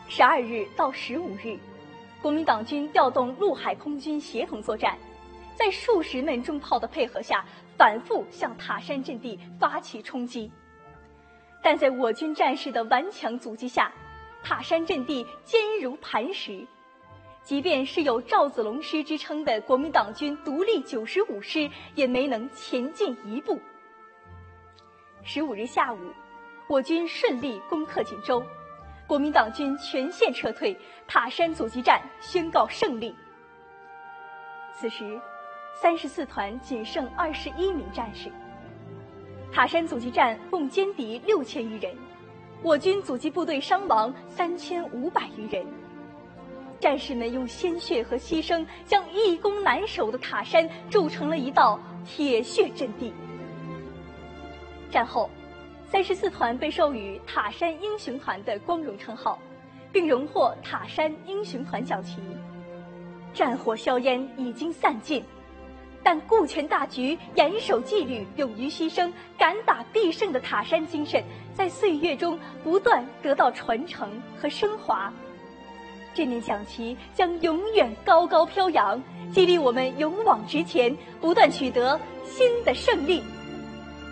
12日到15日，国民党军调动陆海空军协同作战，在数十门重炮的配合下，反复向塔山阵地发起冲击。但在我军战士的顽强阻击下，塔山阵地坚如磐石。即便是有赵子龙师之称的国民党军独立95师，也没能前进一步。15日下午，我军顺利攻克锦州，国民党军全线撤退，塔山阻击战宣告胜利。此时，34团仅剩21名战士。塔山阻击战共歼敌6000余人，我军阻击部队伤亡3500余人。战士们用鲜血和牺牲，将易攻难守的塔山筑成了一道铁血阵地。战后，34团被授予塔山英雄团的光荣称号，并荣获塔山英雄团奖旗。战火硝烟已经散尽，但顾全大局、严守纪律、勇于牺牲、敢打必胜的塔山精神，在岁月中不断得到传承和升华。这面奖旗将永远高高飘扬，激励我们勇往直前，不断取得新的胜利。